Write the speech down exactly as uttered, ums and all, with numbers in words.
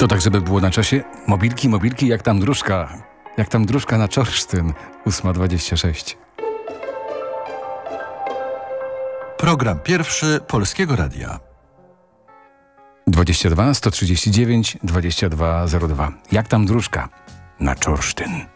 To tak, żeby było na czasie. Mobilki, mobilki, jak tam dróżka? Jak tam dróżka na Czorsztyn? ósma dwadzieścia sześć. Program pierwszy Polskiego Radia. dwadzieścia dwa sto trzydzieści dziewięć dwadzieścia dwa zero dwa. Jak tam dróżka na Czorsztyn?